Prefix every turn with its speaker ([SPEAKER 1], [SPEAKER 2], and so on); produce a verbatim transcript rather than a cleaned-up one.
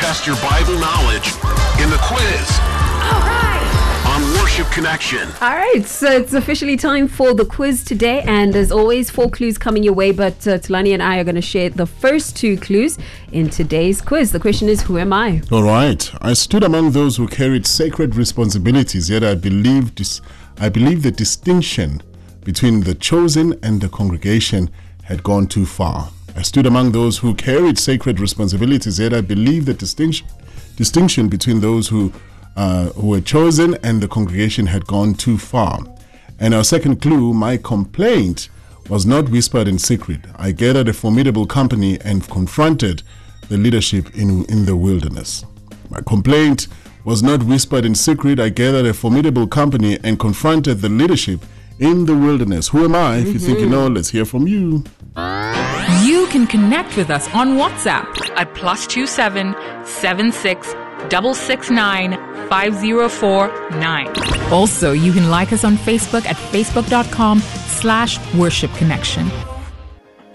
[SPEAKER 1] test your Bible knowledge in the quiz.
[SPEAKER 2] All right.
[SPEAKER 1] On Worship Connection.
[SPEAKER 2] All right, so it's officially time for the quiz today, and as always, four clues coming your way, but uh, Tulani and I are going to share the first two clues in today's quiz. The question is, who am I?
[SPEAKER 3] All right. I stood among those who carried sacred responsibilities, yet I believe this, I believe the distinction between the chosen and the congregation had gone too far. I stood among those who carried sacred responsibilities, yet I believe the distinction distinction between those who Uh, who were chosen and the congregation had gone too far. And our second clue, my complaint was not whispered in secret. I gathered a formidable company and confronted the leadership in, in the wilderness. My complaint was not whispered in secret. I gathered a formidable company and confronted the leadership in the wilderness. Who am I? If you think you know, let's hear from you.
[SPEAKER 4] You can connect with us on WhatsApp at plus two seven seven six double six nine five zero four nine. Also, you can like us on Facebook at facebook dot com slash worship connection.